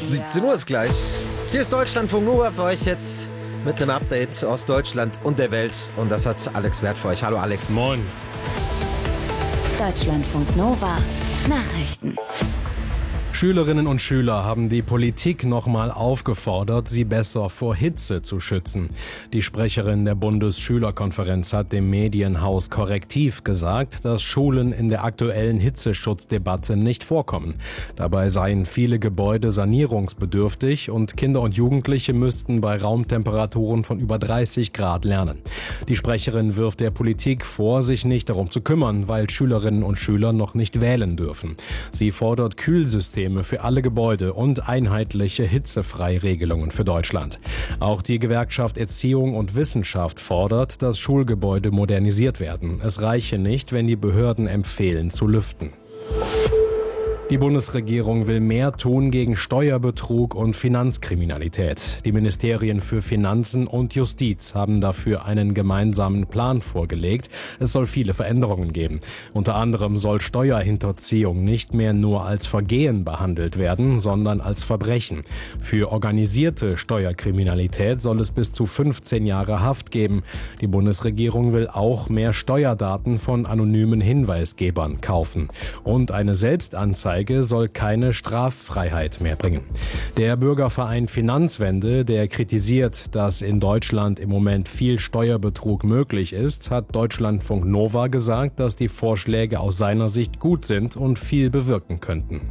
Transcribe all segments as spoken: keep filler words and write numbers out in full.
siebzehn Uhr ist gleich. Hier ist Deutschlandfunk Nova für euch jetzt mit einem Update aus Deutschland und der Welt. Und das hat Alex Wert für euch. Hallo Alex. Moin. Deutschlandfunk Nova Nachrichten. Schülerinnen und Schüler haben die Politik nochmal aufgefordert, sie besser vor Hitze zu schützen. Die Sprecherin der Bundesschülerkonferenz hat dem Medienhaus Korrektiv gesagt, dass Schulen in der aktuellen Hitzeschutzdebatte nicht vorkommen. Dabei seien viele Gebäude sanierungsbedürftig und Kinder und Jugendliche müssten bei Raumtemperaturen von über dreißig Grad lernen. Die Sprecherin wirft der Politik vor, sich nicht darum zu kümmern, weil Schülerinnen und Schüler noch nicht wählen dürfen. Sie fordert Kühlsysteme für alle Gebäude und einheitliche Hitzefreiregelungen für Deutschland. Auch die Gewerkschaft Erziehung und Wissenschaft fordert, dass Schulgebäude modernisiert werden. Es reiche nicht, wenn die Behörden empfehlen, zu lüften. Die Bundesregierung will mehr tun gegen Steuerbetrug und Finanzkriminalität. Die Ministerien für Finanzen und Justiz haben dafür einen gemeinsamen Plan vorgelegt. Es soll viele Veränderungen geben. Unter anderem soll Steuerhinterziehung nicht mehr nur als Vergehen behandelt werden, sondern als Verbrechen. Für organisierte Steuerkriminalität soll es bis zu fünfzehn Jahre Haft geben. Die Bundesregierung will auch mehr Steuerdaten von anonymen Hinweisgebern kaufen. Und eine Selbstanzeige soll keine Straffreiheit mehr bringen. Der Bürgerverein Finanzwende, der kritisiert, dass in Deutschland im Moment viel Steuerbetrug möglich ist, hat Deutschlandfunk Nova gesagt, dass die Vorschläge aus seiner Sicht gut sind und viel bewirken könnten.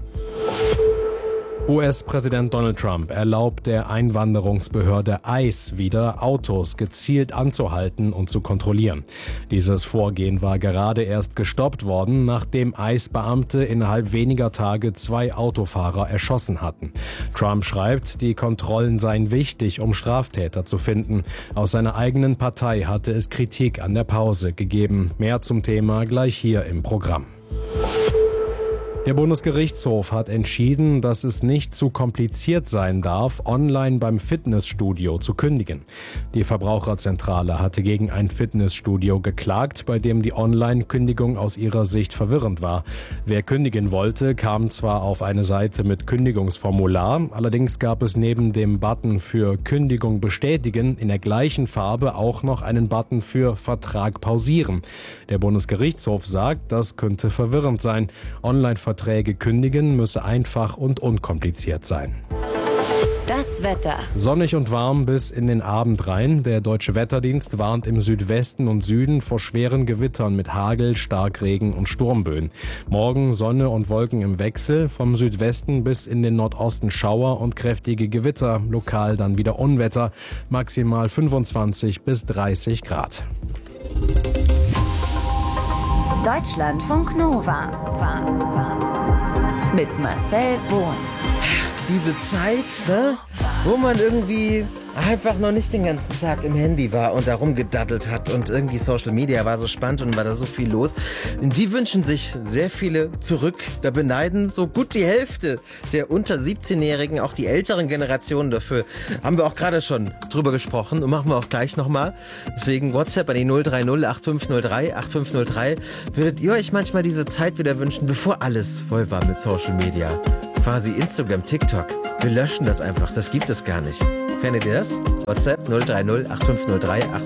U S-Präsident Donald Trump erlaubt der Einwanderungsbehörde ICE wieder, Autos gezielt anzuhalten und zu kontrollieren. Dieses Vorgehen war gerade erst gestoppt worden, nachdem ICE-Beamte innerhalb weniger Tage zwei Autofahrer erschossen hatten. Trump schreibt, die Kontrollen seien wichtig, um Straftäter zu finden. Aus seiner eigenen Partei hatte es Kritik an der Pause gegeben. Mehr zum Thema gleich hier im Programm. Der Bundesgerichtshof hat entschieden, dass es nicht zu kompliziert sein darf, online beim Fitnessstudio zu kündigen. Die Verbraucherzentrale hatte gegen ein Fitnessstudio geklagt, bei dem die Online-Kündigung aus ihrer Sicht verwirrend war. Wer kündigen wollte, kam zwar auf eine Seite mit Kündigungsformular, allerdings gab es neben dem Button für Kündigung bestätigen in der gleichen Farbe auch noch einen Button für Vertrag pausieren. Der Bundesgerichtshof sagt, das könnte verwirrend sein. Online-Verträge kündigen müsse einfach und unkompliziert sein. Das Wetter. Sonnig und warm bis in den Abend rein. Der Deutsche Wetterdienst warnt im Südwesten und Süden vor schweren Gewittern mit Hagel, Starkregen und Sturmböen. Morgen Sonne und Wolken im Wechsel. Vom Südwesten bis in den Nordosten Schauer und kräftige Gewitter. Lokal dann wieder Unwetter. Maximal fünfundzwanzig bis dreißig Grad. Deutschlandfunk Nova war, war mit Marcel Bohn. Diese Zeit, ne, wo man irgendwie einfach noch nicht den ganzen Tag im Handy war und da rumgedaddelt hat und irgendwie Social Media war so spannend und war da so viel los. Die wünschen sich sehr viele zurück. Da beneiden so gut die Hälfte der unter siebzehnjährigen, auch die älteren Generationen dafür. Haben wir auch gerade schon drüber gesprochen und machen wir auch gleich nochmal. Deswegen WhatsApp an die null drei null acht fünf null drei acht fünf null drei. Würdet ihr euch manchmal diese Zeit wieder wünschen, bevor alles voll war mit Social Media? Quasi Instagram, TikTok. Wir löschen das einfach. Das gibt es gar nicht. Fändet ihr das? WhatsApp null drei null acht fünf null drei acht